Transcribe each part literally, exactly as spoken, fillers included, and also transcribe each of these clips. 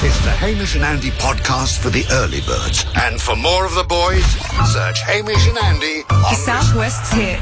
It's the Hamish and Andy podcast for the early birds. And for more of the boys, search Hamish and Andy on The Southwest's hit.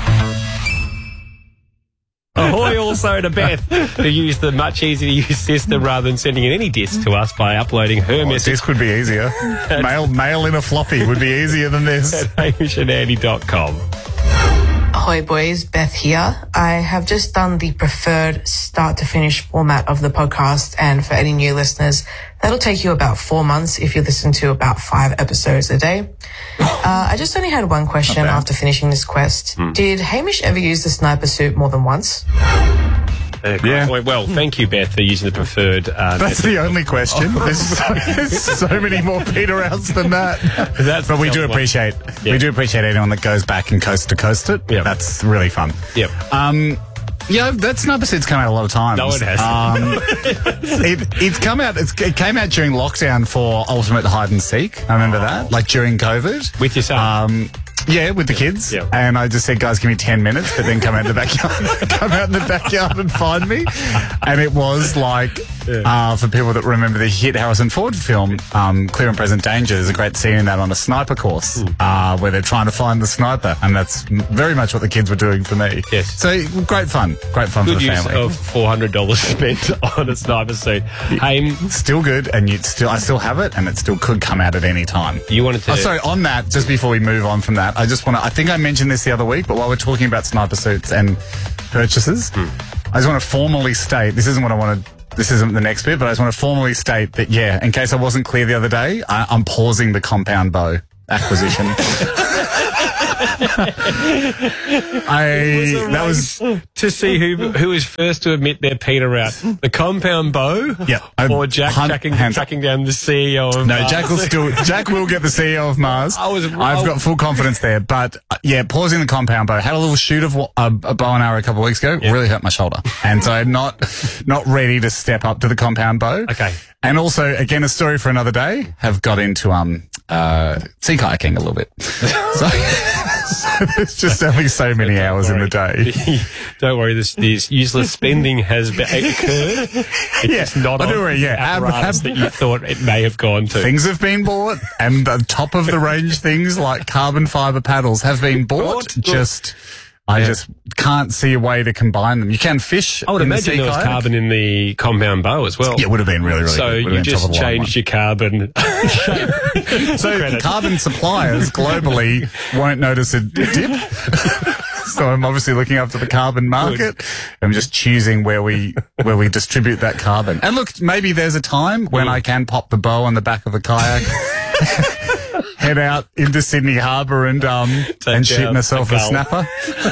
Ahoy also to Beth, who used the much easier to use system rather than sending in any disc to us by uploading her Oh, message disc would be easier. mail, mail in a floppy would be easier than this. at hamish and andy dot com. Ahoy boys, Beth here. I have just done the preferred start to finish format of the podcast, and for any new listeners, that'll take you about four months if you listen to about five episodes a day. Uh, I just only had one question after finishing this quest. Hmm. Did Hamish ever use the sniper suit more than once? Uh, Yeah. Well, well, thank you, Beth, for using the preferred. Uh, That's the only question. There's so, there's so many more Peter outs than that. That's but we the do one. appreciate Yeah. we do appreciate anyone that goes back and coast to coast it. Yep. That's really fun. Yep. Um, yeah, that sniper suit's come out a lot of times. No, it has. Um, it, it's come out. It's, it came out during lockdown for Ultimate Hide and Seek. I remember that, like during COVID. With your son? Um, yeah, with the kids. Yeah. And I just said, guys, give me ten minutes, but then come out in the backyard, come out in the backyard and find me. And it was like, uh, for people that remember the hit Harrison Ford film, um, Clear and Present Danger, there's a great scene in that on a sniper course, uh, where they're trying to find the sniper. And that's m- very much what the kids were doing for me. Yes. So great fun. Great fun Good for the use family. of four hundred dollars spent on a sniper suit. Hey, Still good, and you still, I still have it, and it still could come out at any time. you wanted to... Oh, sorry, on that, just before we move on from that, I just want to, I think I mentioned this the other week, but while we're talking about sniper suits and purchases, Hmm. I just want to formally state, this isn't what I want to, this isn't the next bit, but I just want to formally state that, yeah, in case I wasn't clear the other day, I, I'm pausing the compound bow acquisition. I, that was, to see who who is first to admit their Peter out. The compound bow? Yeah, I'm Or Jack hun- tracking, hands up. tracking down the C E O of no, Mars? Jack will still, Jack will get the C E O of Mars. I was- I've got full confidence there, but uh, yeah, pausing the compound bow. Had a little shoot of wa- a, a bow and arrow a couple of weeks ago. Really hurt my shoulder, and so I'm not not ready to step up to the compound bow. Okay. And also, again, a story for another day. Have got into um uh sea kayaking a little bit. so, so there's just only so many hours in the day. Don't worry, this, this useless spending has be- occurred. It's Yeah, just not I on do worry, yeah. Ab- apparatus ab- that you thought it may have gone to. Things have been bought, and the top of the range things like carbon fiber paddles have been bought. Bought? Just, I just can't see a way to combine them. You can fish. I would in the imagine sea there was kayak. carbon in the compound bow as well. Yeah, it would have been really, really so good. Would you have been top just of the line changed your carbon. one. So credit. carbon suppliers globally won't notice a dip. So I'm obviously looking after the carbon market. I'm just choosing where we where we distribute that carbon. And look, maybe there's a time when I can pop the bow on the back of a kayak, head out into Sydney Harbour and um and shoot out myself a a, gull. snapper.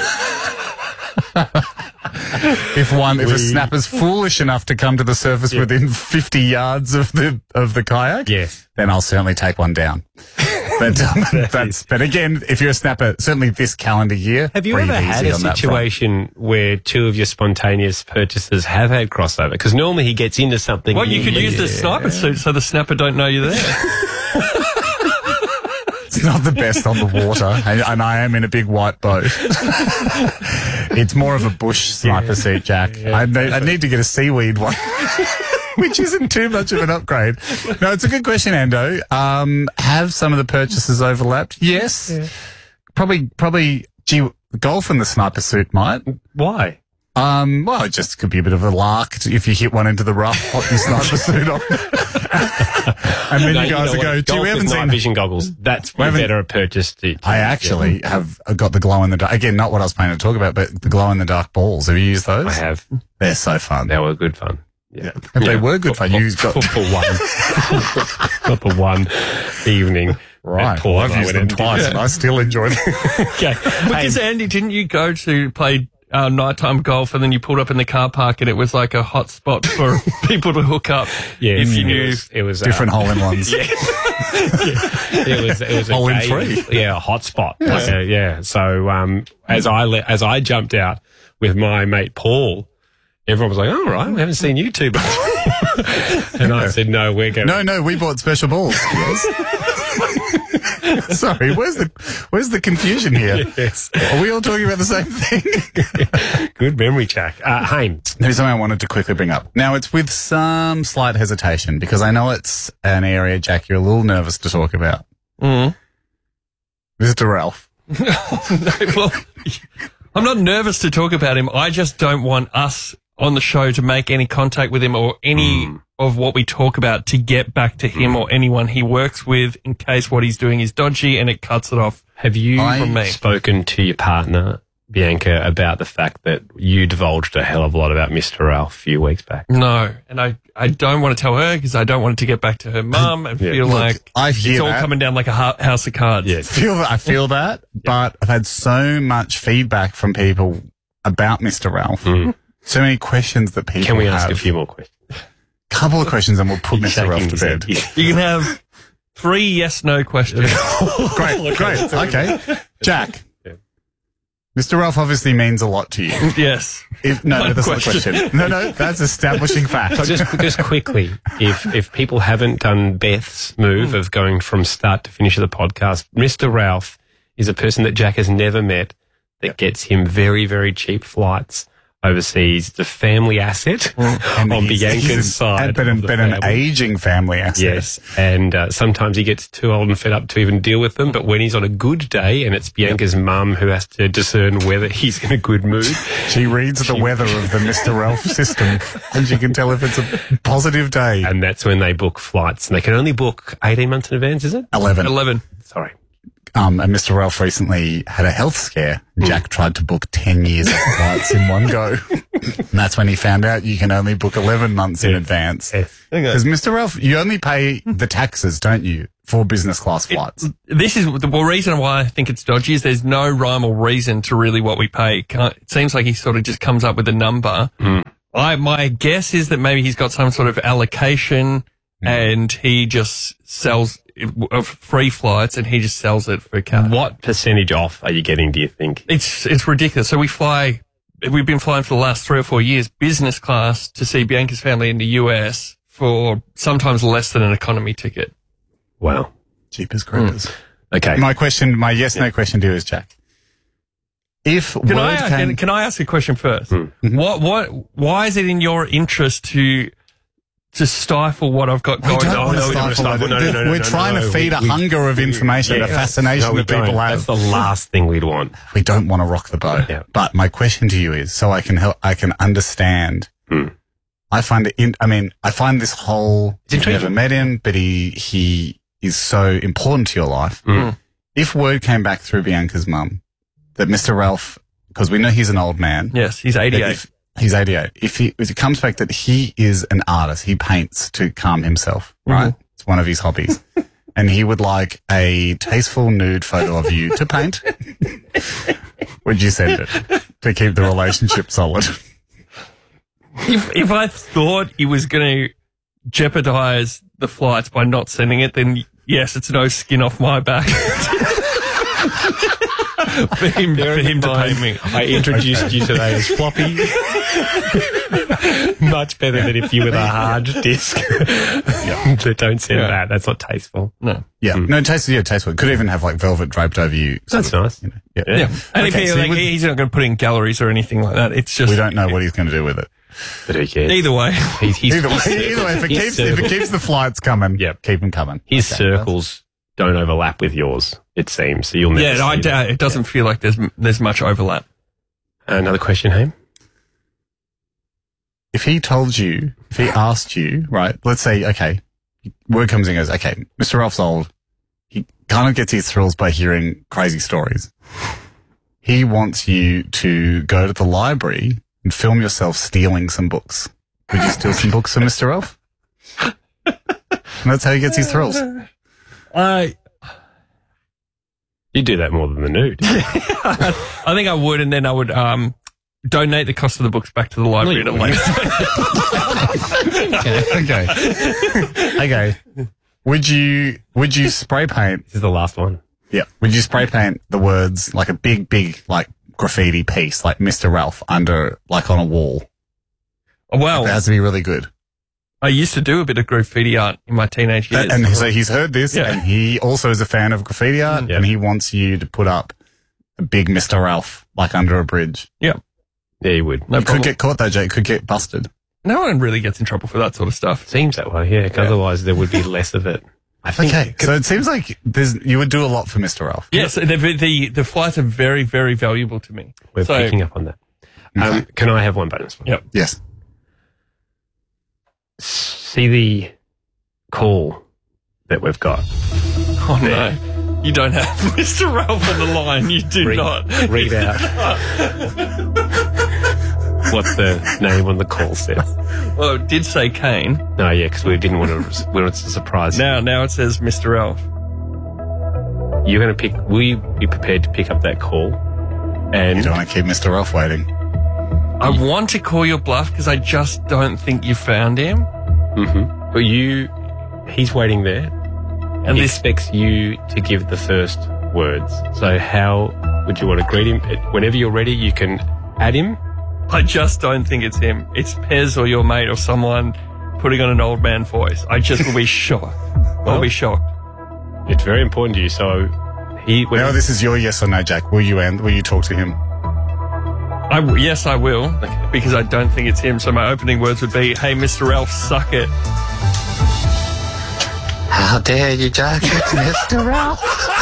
If one, if a snapper's foolish enough to come to the surface within fifty yards of the of the kayak, Yes. then I'll certainly take one down. But um, that's but again, if you're a snapper, certainly this calendar year. Have you breathe ever had easy a on that front. situation where two of your spontaneous purchases have had crossover? Because normally he gets into something. Well, you could Yeah. use the sniper suit so the snapper don't know you're there. It's not the best on the water, and, and I am in a big white boat. It's more of a bush sniper suit, Jack. I, need, I need to get a seaweed one. Which isn't too much of an upgrade. No, it's a good question, Ando. Um, have some of the purchases overlapped? Yes. Probably, probably, gee, golf in the sniper suit might. Why? Um, well, it just could be a bit of a lark to- if you hit one into the rough, pop your sniper suit on. And then No, you you guys know will what? go, gee, Golf we haven't with night seen... vision goggles. That's We haven't- better a purchase. To, to I actually have got the glow in the dark. Again, not what I was planning to talk about, but the glow in the dark balls. Have you used those? I have. They're so fun. They were good fun. Yeah. They Yeah. were good fun. For, You for, got for one. for one evening. right. At Port, Well, I've I used went them in- twice, and I still enjoyed them. Okay. Because Hey, Andy, didn't you go to play uh, nighttime golf and then you pulled up in the car park and it was like a hot spot for people to hook up? yeah, if you it knew. was, it was Different uh, hole in ones. It was it was a Hole in game- three. Yeah, a hot spot. Yeah. Like a, yeah. So um, as I le- as I jumped out with my mate Paul, everyone was like, "All right, we haven't seen you two before." And I said, "No, we're going." No, no, we bought special balls. Yes. Sorry, where's the where's the confusion here? Yes. Are we all talking about the same thing? Good memory, Jack. Uh, Haim. There's something I wanted to quickly bring up. Now, it's with some slight hesitation because I know it's an area, Jack, you're a little nervous to talk about. Mm. Mister Ralph. No, well, I'm not nervous to talk about him. I just don't want us on the show to make any contact with him or any Mm. of what we talk about to get back to him or anyone he works with in case what he's doing is dodgy and it cuts it off. Have you I- From me. spoken to your partner, Bianca, about the fact that you divulged a hell of a lot about Mister Ralph a few weeks back? No, and I, I don't want to tell her because I don't want it to get back to her mum and Yeah. feel Look, like I it's hear all that. coming down like a hu- house of cards. Yes. Feel that, I feel that, but I've had so much feedback from people about Mister Ralph. Mm. So many questions that people Can we have. ask a few more questions? Couple of questions and we'll put Mister Shaking Ralph to his bed. head. Yeah. You can have three yes-no questions. Great, great. Okay. Jack. Yeah. Mister Ralph obviously means a lot to you. Yes. If, no, One that's not the question. question. No, no, that's establishing fact. So just just quickly, if if people haven't done Beth's move of going from start to finish of the podcast, Mister Ralph is a person that Jack has never met that gets him very, very cheap flights overseas. It's a family asset And on he's- Bianca's he's- side. But, of an, the but an family. aging family asset. Yes, and uh, sometimes he gets too old and fed up to even deal with them. But when he's on a good day, and it's Bianca's mum who has to discern whether he's in a good mood, She reads the weather of the Mister Ralph system and she can tell if it's a positive day. and that's when they book flights. And they can only book eighteen months in advance, is it? eleven. eleven. Sorry. Um, and Mister Ralph recently had a health scare. Jack tried to book ten years of flights in one go. And that's when he found out you can only book eleven months in advance. Yes. Because Mister Ralph, you only pay the taxes, don't you, for business class flights? This is the well, reason why I think it's dodgy is there's no rhyme or reason to really what we pay. Can't, it seems like he sort of just comes up with a number. I my guess is that maybe he's got some sort of allocation and he just sells of free flights and he just sells it for cash. What percentage off are you getting, do you think? It's it's ridiculous. So we fly. We've been flying for the last three or four years, business class, to see Bianca's family in the U S for sometimes less than an economy ticket. Wow. Jeepers creepers. Okay. My question, my yes, no question to you is, Jack. If Can word I came... can, can I ask a question first? Hmm. What what why is it in your interest to to stifle what I've got We going don't on? want to no, we don't stifle stifle. it. No, no, no, no, We're no, trying no, to no. feed We- a we- hunger of information, a Yes. fascination No, we that people don't. have. That's the last thing we'd want. We don't want to rock the boat. Yeah. But my question to you is, so I can help, I can understand. Hmm. I find it, in, I mean, I find this whole, It's you've never intriguing. met him, but he, he is so important to your life. Hmm. If word came back through Bianca's mum that Mister Ralph, because we know he's an old man. Yes, he's that eighty-eight. If, he's eighty-eight. If he, if it comes back that he is an artist, he paints to calm himself, right? It's one of his hobbies. And he would like a tasteful nude photo of you to paint. Would you send it to keep the relationship solid? If if I thought he was going to jeopardize the flights by not sending it, then yes, it's no skin off my back. for him, for him to pay me. I introduced you today as Floppy. Much better than if you were the hard disk. So don't send Yeah. that. That's not tasteful. No. Yeah. No, tasteful. Yeah, tasteful. Could even have like velvet draped over you. That's nice. You know, yeah. Yeah. And if Okay, he, so like, you would- he's not going to put it in galleries or anything like that. It's just We don't know what he's going to do with it. But who cares? either way. He's, he's, Either way, either way if, it his keeps, if it circles- keeps the flights coming, Yep. keep them coming. his Okay. circles don't overlap with yours, it seems. So you'll never Yeah, see I them. doubt it doesn't feel like there's there's much overlap. Another question, Haim? If he told you, if he asked you, right, let's say, okay, word comes in and goes, okay, Mister Ralph's old. He kind of gets his thrills by hearing crazy stories. He wants you to go to the library and film yourself stealing some books. Would you steal some books from Mister Ralph? And that's how he gets his thrills. I You do that more than the nude. I think I would, and then I would um donate the cost of the books back to the library at a you later. Okay. Okay. Would you, would you spray paint? This is the last one. Yeah. Would you spray paint the words like a big, big, like graffiti piece, like Mister Ralph under, like on a wall? Well, It has to be really good. I used to do a bit of graffiti art in my teenage years. And, and so he's heard this, Yeah. and he also is a fan of graffiti art, Yeah. and he wants you to put up a big Mister Ralph, like under a bridge. yeah. Yeah, you would. No You problem. could get caught though, Jake. Could get busted. No one really gets in trouble for that sort of stuff. Seems that way, yeah. 'Cause Yeah. Otherwise, there would be less of it. I think. Okay, so it seems like there's you would do a lot for Mister Ralph. Yes, the, the the flights are very, very valuable to me. We're So- picking up on that. Um, can I have one bonus one? Yep. Yes. See the call that we've got. Oh, no. You don't have Mister Ralph on the line. You do Read, not. read out what the name on the call says. Well, it did say Kane. No, yeah, because we didn't want to. We wanted to surprise. Now, now it says Mister Ralph. You're going to pick. Will you be prepared to pick up that call? You And don't want to keep Mister Ralph waiting. I want to call your bluff because I just don't think you found him. Mhm. But you, he's waiting there, and he this- expects you to give the first words. So how would you want to greet him? Whenever you're ready, you can add him. I just don't think it's him. It's Pez or your mate or someone putting on an old man voice. I just will be shocked. I'll be shocked. It's very important to you. So he. When Now this is your yes or no, Jack. Will you end? Will you talk to him? I w- yes, I will, because I don't think it's him. So my opening words would be, "Hey, Mister Ralph, suck it." How dare you, Jack? It's Mister Ralph.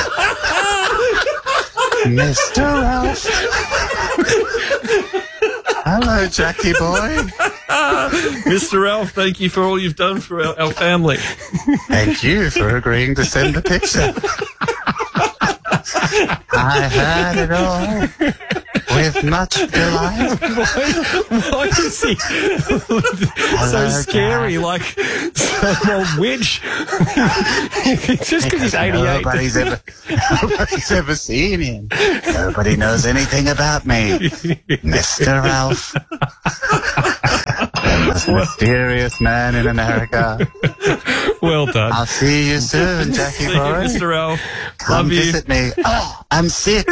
Mister Ralph. Hello, Jackie boy. Mister Ralph, thank you for all you've done for our, our family. Thank you for agreeing to send the picture. I had it all with much delight. Why is he so Hello, scary? Jack. Like some old witch. Just because he's eighty-eight. Nobody's ever, nobody's ever seen him. Nobody knows anything about me. Mister Ralph. The most mysterious man in America. Well done. I'll see you soon, Jackie Thank you, boy. Mister Ralph. Come Love you. visit me. Oh, I'm sick.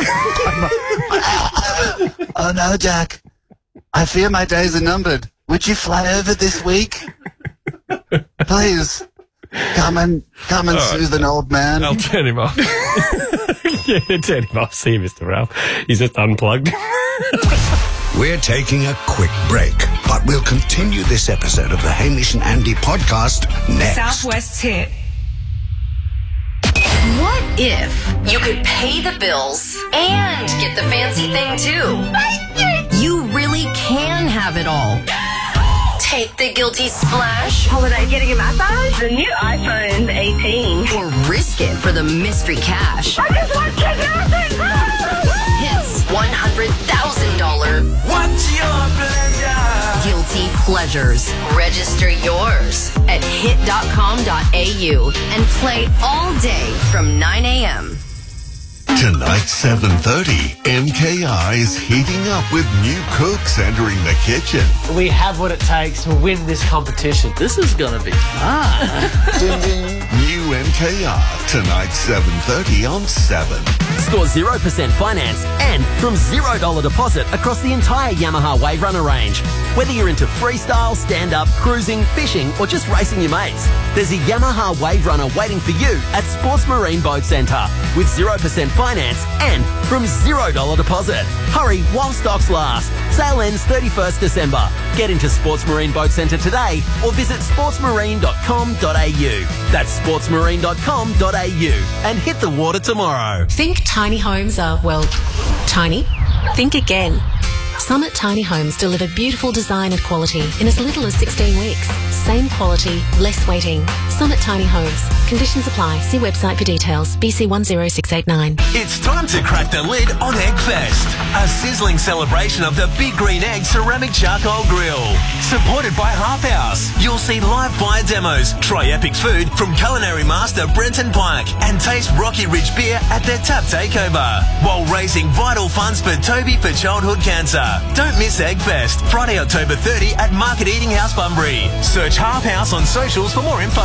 Oh no, Jack. I fear my days are numbered. Would you fly over this week? Please. Come and come and soothe an old man. I'll turn him off. Yeah, turn him off. See you, Mister Ralph. He's just unplugged. We're taking a quick break, but we'll continue this episode of the Hamish and Andy podcast next. Southwest's hit. What if you could pay the bills and get the fancy thing too? You really can have it all. Take the guilty splash Holiday getting a massage? The new iPhone eighteen. or risk it for the mystery cash. I just want to Hits one hundred thousand dollars What's your pleasure? guilty pleasures. Register yours at hit dot com dot a u and play all day from nine a.m. Tonight, seven thirty, M K I is heating up with new cooks entering the kitchen. We have what it takes to win this competition. This is going to be fun. New M K R, tonight, seven thirty on seven. Score zero percent finance and from zero dollars deposit across the entire Yamaha Wave Runner range. Whether you're into freestyle, stand-up, cruising, fishing or just racing your mates, there's a Yamaha Wave Runner waiting for you at Sports Marine Boat Centre with zero percent finance and from zero dollars deposit. Hurry while stocks last. Sale ends thirty-first December. Get into Sports Marine Boat Centre today or visit sports marine dot com dot a u. That's sports marine dot com dot a u and hit the water tomorrow. Think tiny homes are, well, tiny? Think again. Summit Tiny Homes deliver beautiful design and quality in as little as sixteen weeks. Same quality, less waiting. Summit Tiny Homes. Conditions apply. See website for details. B C one zero six eight nine. It's time to crack the lid on Eggfest, a sizzling celebration of the Big Green Egg Ceramic Charcoal Grill. Supported by Half House, you'll see live fire demos, try epic food from culinary master Brenton Pike, and taste Rocky Ridge beer at their tap takeover, while raising vital funds for Toby for childhood cancer. Don't miss Eggfest, Friday, October thirtieth at Market Eating House, Bunbury. Search Half House on socials for more info.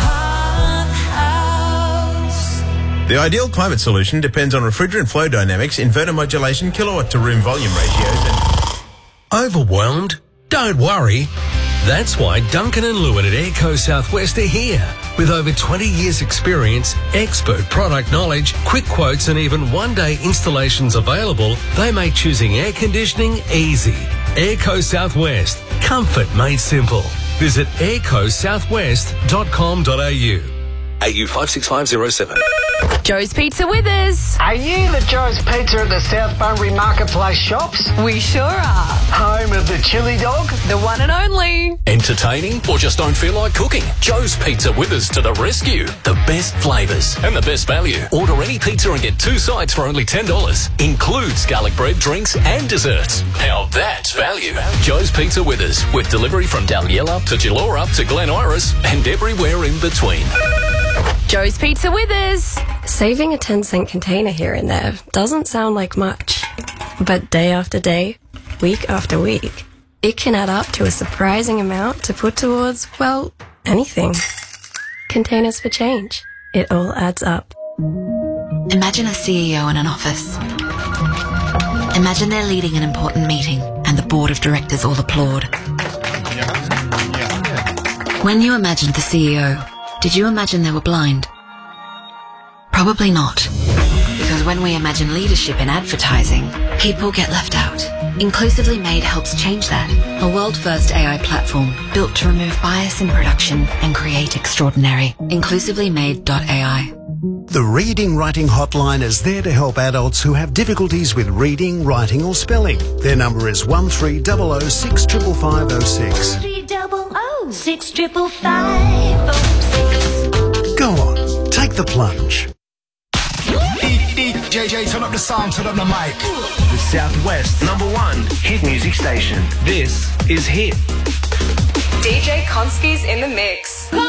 The ideal climate solution depends on refrigerant flow dynamics, inverter modulation, kilowatt to room volume ratios and... Overwhelmed? Don't worry. That's why Duncan and Lewin at Airco Southwest are here. With over twenty years experience, expert product knowledge, quick quotes and even one-day installations available, they make choosing air conditioning easy. Airco Southwest. Comfort made simple. Visit airco southwest dot com dot a u. A U five six five zero seven. Joe's Pizza Withers. Are you the Joe's Pizza at the South Bunbury Marketplace shops? We sure are. Home of the chili dog? The one and only. Entertaining or just don't feel like cooking? Joe's Pizza Withers to the rescue. The best flavours and the best value. Order any pizza and get two sides for only ten dollars. Includes garlic bread, drinks and desserts. Now that's value. Joe's Pizza Withers with delivery from Dalyella to Gillora to Glen Iris and everywhere in between. Joe's Pizza Withers. Saving a ten cent container here and there doesn't sound like much, but day after day, week after week, it can add up to a surprising amount to put towards, well, anything. Containers for change. It all adds up. Imagine a C E O in an office. Imagine they're leading an important meeting and the board of directors all applaud. When you imagined the C E O, did you imagine they were blind? Probably not. Because when we imagine leadership in advertising, people get left out. Inclusively Made helps change that. A world-first A I platform built to remove bias in production and create extraordinary. inclusively made dot A I. The Reading Writing Hotline is there to help adults who have difficulties with reading, writing or spelling. Their number is one three zero zero six five five five zero six. three double oh six triple five oh six. Go on, take the plunge. D J J, turn up the sound, turn up the mic. The Southwest number one hit music station. This is Hit. D J Konski's in the mix.